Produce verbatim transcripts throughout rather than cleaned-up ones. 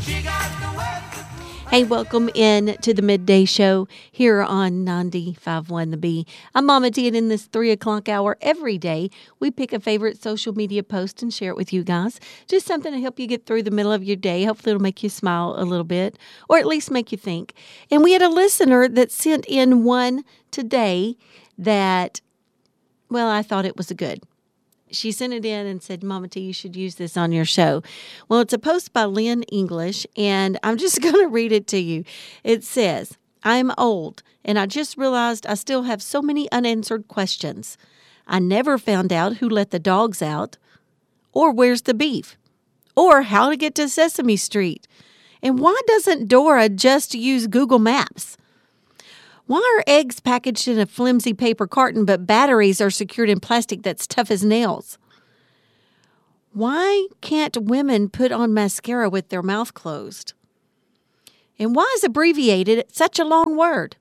Hey, welcome in to the Midday Show here on ninety-five point one The Bee. I'm Mama T, and in this three o'clock hour every day, we pick a favorite social media post and share it with you guys. Just something to help you get through the middle of your day. Hopefully it'll make you smile a little bit, or at least make you think. And we had a listener that sent in one today that, well, I thought it was good. She sent it in and said, Mama T, you should use this on your show. Well, it's a post by Lynn English, and I'm just going to read it to you. It says, I'm old, and I just realized I still have so many unanswered questions. I never found out who let the dogs out, or where's the beef, or how to get to Sesame Street. And why doesn't Dora just use Google Maps? Why are eggs packaged in a flimsy paper carton, but batteries are secured in plastic that's tough as nails? Why can't women put on mascara with their mouth closed? And why is abbreviated such a long word?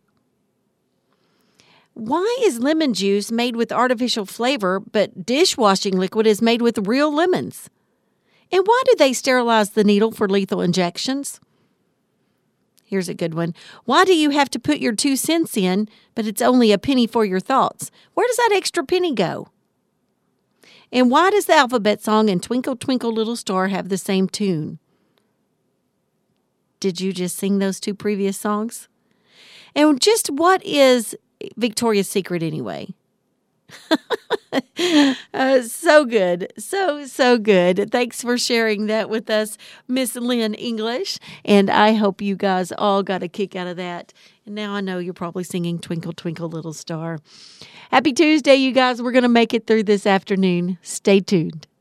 Why is lemon juice made with artificial flavor, but dishwashing liquid is made with real lemons? And why do they sterilize the needle for lethal injections? Here's a good one. Why do you have to put your two cents in, but it's only a penny for your thoughts? Where does that extra penny go? And why does the alphabet song and Twinkle, Twinkle, Little Star have the same tune? Did you just sing those two previous songs? And just what is Victoria's Secret anyway? uh, so good. So, so good. Thanks for sharing that with us, Miss Lynn English. And I hope you guys all got a kick out of that. And now I know you're probably singing Twinkle, Twinkle, Little Star. Happy Tuesday, you guys. We're going to make it through this afternoon. Stay tuned.